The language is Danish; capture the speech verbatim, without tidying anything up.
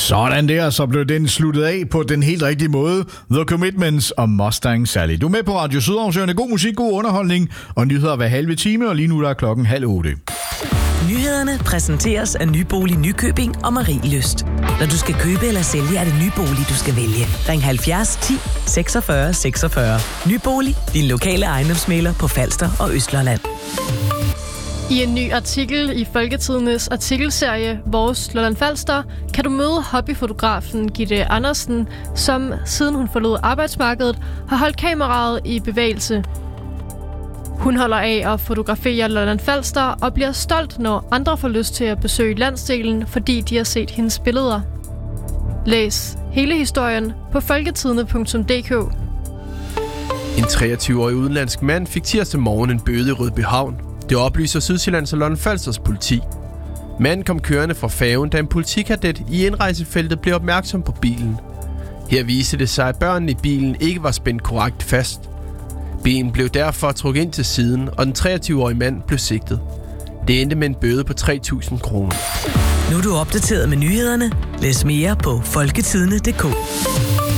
Sådan der, så blev den sluttet af på den helt rigtige måde. The Commitments og Mustang Sally. Du er med på Radio Sydamericerne. God musik, god underholdning og nyheder hver halve time, og lige nu der er klokken halv otte. Nyhederne præsenteres af Nybolig Nykøbing og Marielyst. Når du skal købe eller sælge, er det Nybolig, du skal vælge. Ring halvfjerds ti seksogfyrre seksogfyrre. Nybolig, din lokale ejendomsmægler på Falster og Østlolland. I en ny artikel i Folketidenes artikelserie Vores Lolland Falster kan du møde hobbyfotografen Gitte Andersen, som siden hun forlod arbejdsmarkedet har holdt kameraet i bevægelse. Hun holder af at fotografere Lolland Falster og bliver stolt, når andre får lyst til at besøge landsdelen, fordi de har set hendes billeder. Læs hele historien på folketidene punktum d k. En treogtyve-årig udenlandsk mand fik tirsdag morgen en bøde i Rødbyhavn. Det oplyser Sydsjællands og Lolland Falsters politi. Manden kom kørende fra færgen, da en politikadet i indrejsefeltet blev opmærksom på bilen. Her viste det sig, at børnene i bilen ikke var spændt korrekt fast. Bilen blev derfor trukket ind til siden, og den treogtyve-årige mand blev sigtet. Det endte med en bøde på tre tusind kroner. Nu er du opdateret med nyhederne. Læs mere på folketidene punktum d k.